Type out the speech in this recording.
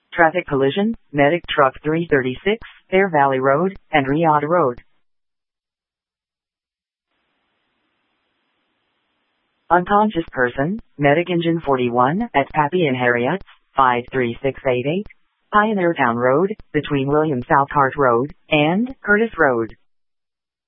Traffic collision, Medic Truck 336, Fair Valley Road, and Riyadh Road. Unconscious person, Medic Engine 41 at Pappy and Harriet's, 53688, Pioneer Town Road, between William Southcart Road and Curtis Road.